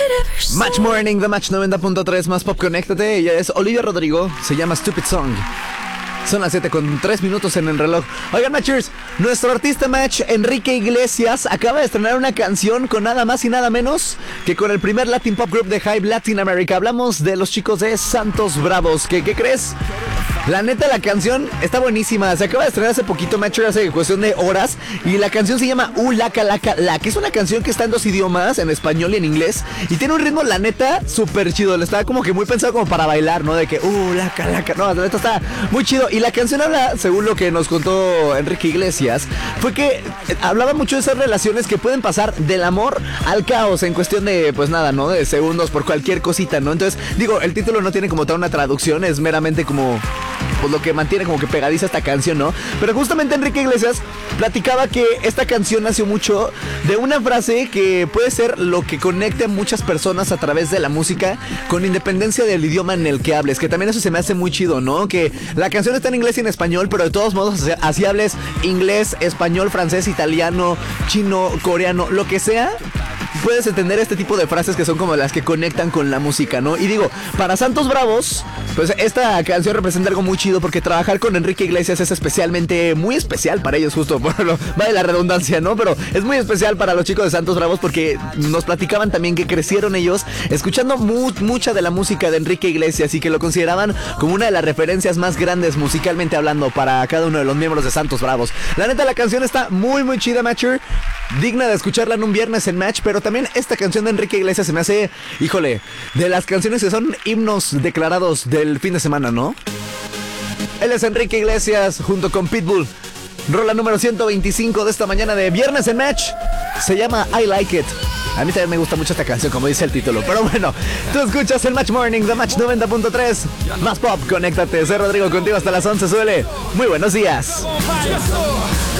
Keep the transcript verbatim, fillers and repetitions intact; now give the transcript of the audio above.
Match Morning, The Match noventa punto tres, más pop, conéctate. Ella es Olivia Rodrigo, se llama Stupid Song. Son las siete con tres minutos en el reloj. Oigan, Matchers, nuestro artista Match, Enrique Iglesias, acaba de estrenar una canción con nada más y nada menos que con el primer Latin Pop Group de Hype Latin America. Hablamos de los chicos de Santos Bravos. ¿Qué, qué crees? La neta, la canción está buenísima. Se acaba de estrenar hace poquito, Matcher, hace cuestión de horas. Y la canción se llama Uh, Laca, Laca, La, que es una canción que está en dos idiomas, en español y en inglés. Y tiene un ritmo, la neta, súper chido. Le está como que muy pensado como para bailar, ¿no? De que, uh, Laca, Laca. No, la neta está muy chido. Y la canción habla, según lo que nos contó Enrique Iglesias, fue que hablaba mucho de esas relaciones que pueden pasar del amor al caos en cuestión de, pues nada, ¿no? De segundos por cualquier cosita, ¿no? Entonces, digo, el título no tiene como toda una traducción, es meramente como... pues lo que mantiene como que pegadiza esta canción, ¿no? Pero justamente Enrique Iglesias platicaba que esta canción nació mucho de una frase que puede ser lo que conecte a muchas personas a través de la música, con independencia del idioma en el que hables, que también eso se me hace muy chido, ¿no? Que la canción está en inglés y en español, pero de todos modos, así hables inglés, español, francés, italiano, chino, coreano, lo que sea, puedes entender este tipo de frases que son como las que conectan con la música, ¿no? Y digo, para Santos Bravos, pues esta canción representa algo muy chido, porque trabajar con Enrique Iglesias es especialmente, muy especial para ellos, justo por lo, vale la redundancia, ¿no? Pero es muy especial para los chicos de Santos Bravos, porque nos platicaban también que crecieron ellos escuchando mu mucha de la música de Enrique Iglesias y que lo consideraban como una de las referencias más grandes musicalmente hablando para cada uno de los miembros de Santos Bravos. La neta, la canción está muy muy chida, Matcher, digna de escucharla en un viernes en Match. Pero también esta canción de Enrique Iglesias se me hace, híjole, de las canciones que son himnos declarados del fin de semana, ¿no? Él es Enrique Iglesias junto con Pitbull. Rola número ciento veinticinco de esta mañana de viernes en Match. Se llama I Like It. A mí también me gusta mucho esta canción, como dice el título. Pero bueno, tú escuchas el Match Morning, The Match noventa punto tres. Más pop, conéctate. Soy Rodrigo contigo hasta las once. Suele. Muy buenos días.